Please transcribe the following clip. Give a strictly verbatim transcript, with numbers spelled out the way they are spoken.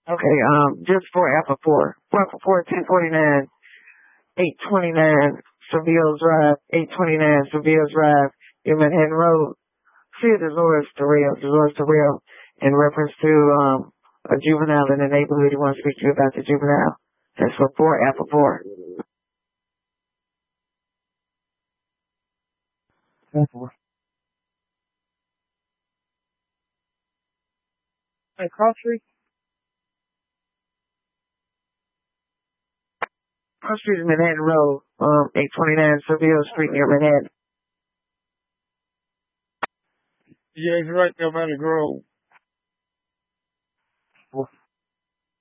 Okay, um, just for Apple four. For Apple four, ten forty-nine, eight twenty-nine, Seville Drive, eight twenty-nine, Seville Drive, in Manhattan Road. See Dolores Terrell, Dolores Terrell, in reference to, um, a juvenile in the neighborhood. He wants to speak to you about the juvenile. That's for four, Apple four. four. Hey, Cross Street? Cross Street is Manhattan Road, um, eight twenty-nine Seville Street near Manhattan. Yeah, it's right there by the Grove.